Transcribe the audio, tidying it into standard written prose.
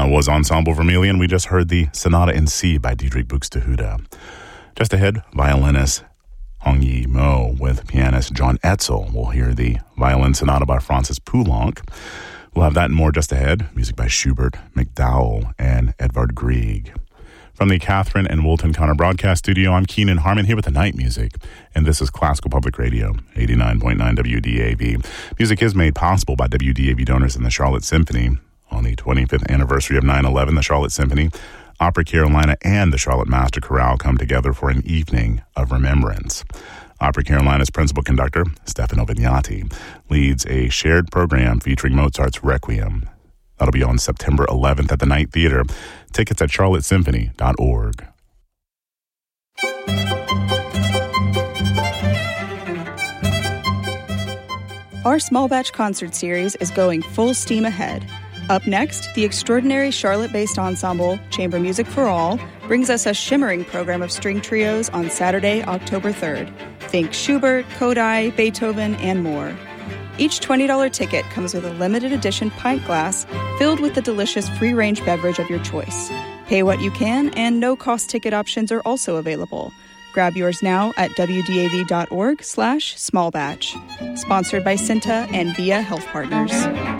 That was Ensemble Vermilion. We just heard the Sonata in C by Diederik Buxtehude. Just ahead, violinist Hong Yi Mo with pianist John Etzel. We'll hear the Violin Sonata by Francis Poulenc. We'll have that and more just ahead. Music by Schubert, McDowell, and Edvard Grieg. From the Catherine and Woolton Connor Broadcast Studio, I'm Keenan Harmon here with the night music, and this is Classical Public Radio, 89.9 WDAV. Music is made possible by WDAV donors in the Charlotte Symphony. On the 25th anniversary of 9/11, the Charlotte Symphony, Opera Carolina, and the Charlotte Master Chorale come together for an evening of remembrance. Opera Carolina's principal conductor, Stefano Vignati, leads a shared program featuring Mozart's Requiem. That'll be on September 11th at the Night Theater. Tickets at charlottesymphony.org. Our small batch concert series is going full steam ahead. Up next, the extraordinary Charlotte-based ensemble, Chamber Music for All, brings us a shimmering program of string trios on Saturday, October 3rd. Think Schubert, Kodály, Beethoven, and more. Each $20 ticket comes with a limited edition pint glass filled with the delicious free-range beverage of your choice. Pay what you can, and no-cost ticket options are also available. Grab yours now at wdav.org/smallbatch. Sponsored by Cinta and Via Health Partners.